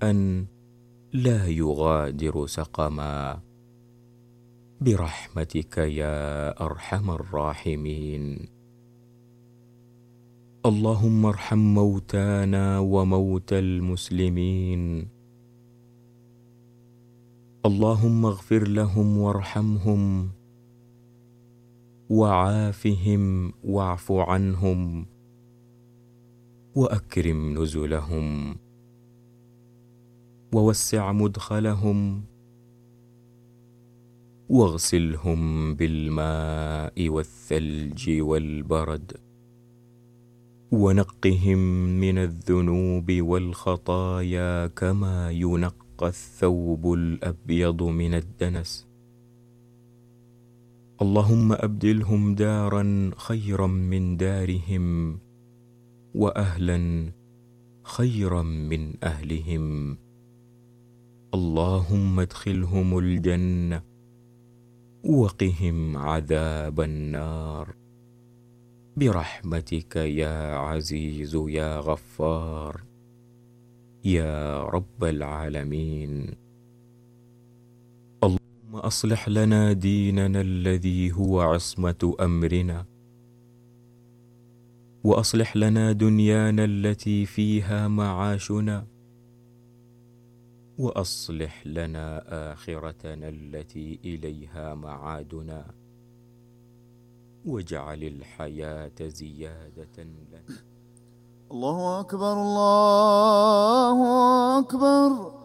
لا يغادر سقما، برحمتك يا أرحم الراحمين. اللهم ارحم موتانا وموتى المسلمين، اللهم اغفر لهم وارحمهم وعافهم واعف عنهم وأكرم نزلهم ووسع مدخلهم واغسلهم بالماء والثلج والبرد ونقهم من الذنوب والخطايا كما ينقى الثوب الأبيض من الدنس. اللهم أبدلهم دارا خيرا من دارهم وأهلا خيرا من أهلهم. اللهم ادخلهم الجنة وقهم عذاب النار، برحمتك يا عزيز يا غفار يا رب العالمين. اللهم أصلح لنا ديننا الذي هو عصمة أمرنا، وأصلح لنا دنيانا التي فيها معاشنا، وأصلح لنا آخرتنا التي إليها معادنا، واجعل الحياة زيادة لنا. الله أكبر الله أكبر.